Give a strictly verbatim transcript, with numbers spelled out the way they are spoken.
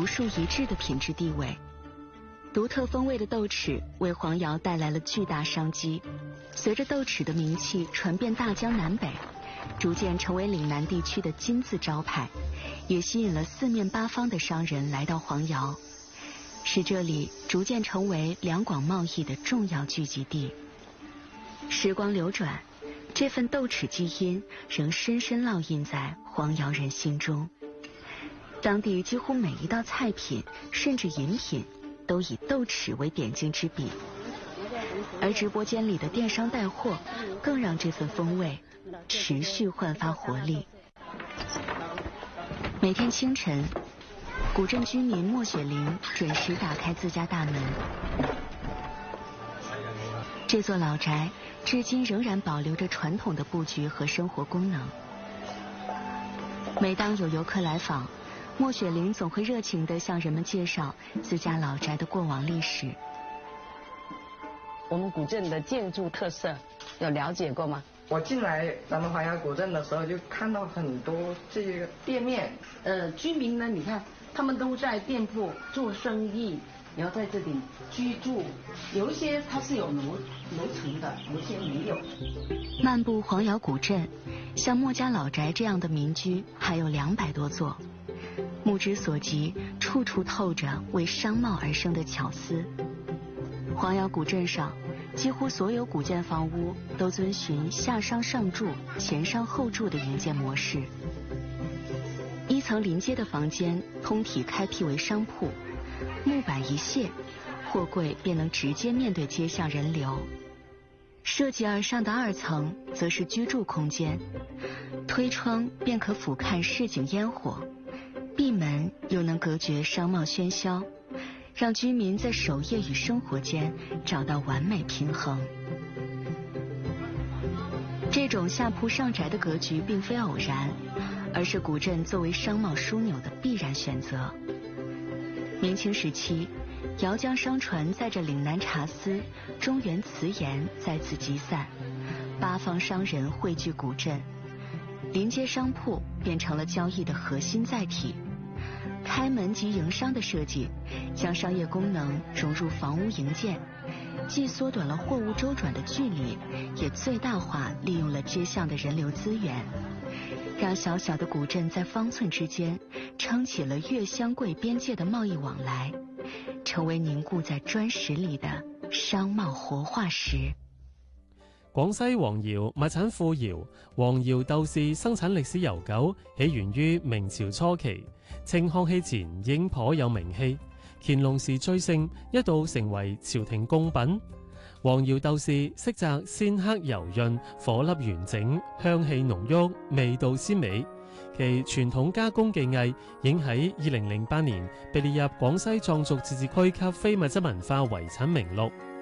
独树一帜的品质地位。独特风味的豆豉为黄瑶带来了巨大商机，随着豆豉的名气传遍大江南北，逐渐成为岭南地区的金字招牌，也吸引了四面八方的商人来到黄瑶，使这里逐渐成为两广贸易的重要聚集地。时光流转，这份豆豉基因仍深深烙印在黄瑶人心中。当地几乎每一道菜品，甚至饮品，都以豆豉为点睛之笔。而直播间里的电商带货，更让这份风味持续焕发活力。每天清晨，古镇居民莫雪玲准时打开自家大门。这座老宅至今仍然保留着传统的布局和生活功能。每当有游客来访，莫雪玲总会热情地向人们介绍自家老宅的过往历史。 我们古镇的建筑特色有了解过吗？ 我进来咱们黄瑶古镇的时候，就看到很多这个店面， 呃，居民呢，你看他们都在店铺做生意，然后在这里居住，有一些它是有楼楼层的，有一些没有。 漫步黄瑶古镇，像莫家老宅这样的民居还有两百多座，目之所及，处处透着为商贸而生的巧思。黄瑶古镇上，几乎所有古建房屋都遵循下商上筑、前商后筑的营建模式。一层临街的房间通体开辟为商铺，木板一卸，货柜便能直接面对街巷人流。设计而上的二层则是居住空间，推窗便可俯瞰市井烟火，闭门又能隔绝商贸喧嚣，让居民在守业与生活间找到完美平衡。这种下铺上宅的格局并非偶然，而是古镇作为商贸枢纽的必然选择。明清时期，姚江商船载着岭南茶丝、中原瓷盐在此集散，八方商人汇聚古镇，临街商铺变成了交易的核心载体。开门即营商的设计，将商业功能融入房屋营建，既缩短了货物周转的距离，也最大化利用了街巷的人流资源，让小小的古镇在方寸之间撑起了粤湘桂边界的贸易往来，成为凝固在砖石里的商贸活化石。 廣西黃窯物產富饒，黃窯豆豉生產歷史悠久，起源於明朝初期，清康熙前已經頗有名氣，乾隆時最盛，一度成為朝廷貢品。黃窯豆豉色澤鮮黑柔潤，顆粒完整，香氣濃郁，味道鮮美。其傳統加工技藝已喺二零零八年被列入廣西壯族自治區級非物質文化遺產名錄。